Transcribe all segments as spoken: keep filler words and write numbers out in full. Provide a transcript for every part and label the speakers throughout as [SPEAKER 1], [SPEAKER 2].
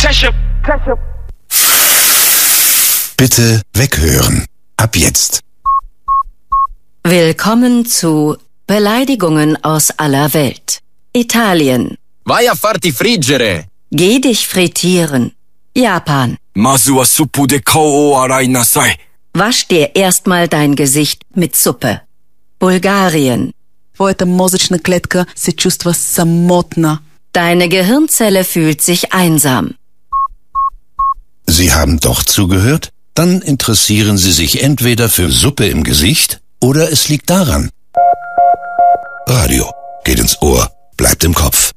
[SPEAKER 1] Bitte weghören. Ab jetzt.
[SPEAKER 2] Willkommen zu Beleidigungen aus aller Welt. Italien.
[SPEAKER 3] Vai a farti friggere.
[SPEAKER 2] Geh dich frittieren. Japan.
[SPEAKER 4] Mazu wa suppu de kao o arai nasai.
[SPEAKER 2] Wasch dir erstmal dein Gesicht mit Suppe. Bulgarien.
[SPEAKER 5] Твоята мозъчна клетка се чувства самотна.
[SPEAKER 2] Deine Gehirnzelle fühlt sich einsam.
[SPEAKER 1] Sie haben doch zugehört? Dann interessieren Sie sich entweder für Suppe im Gesicht oder es liegt daran. Radio geht ins Ohr, bleibt im Kopf.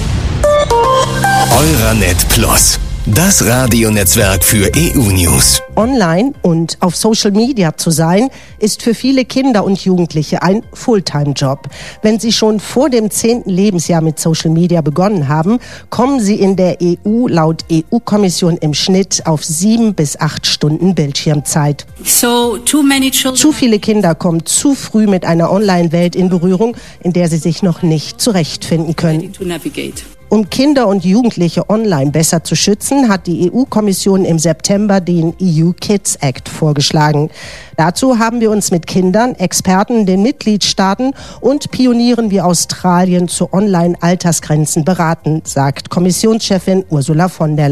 [SPEAKER 6] Euranet Plus, das Radionetzwerk für E U-News.
[SPEAKER 7] Online und auf Social Media zu sein, ist für viele Kinder und Jugendliche ein Fulltime-Job. Wenn sie schon vor dem zehnten Lebensjahr mit Social Media begonnen haben, kommen sie in der E U laut E U-Kommission im Schnitt auf sieben bis acht Stunden Bildschirmzeit.
[SPEAKER 8] So, too many children...
[SPEAKER 7] Zu viele Kinder kommen zu früh mit einer Online-Welt in Berührung, in der sie sich noch nicht zurechtfinden können. Um Kinder und Jugendliche online besser zu schützen, hat die E U-Kommission im September den E U Kids Act vorgeschlagen. Dazu haben wir uns mit Kindern, Experten, den Mitgliedstaaten und Pionieren wie Australien zu Online-Altersgrenzen beraten, sagt Kommissionschefin Ursula von der Leyen.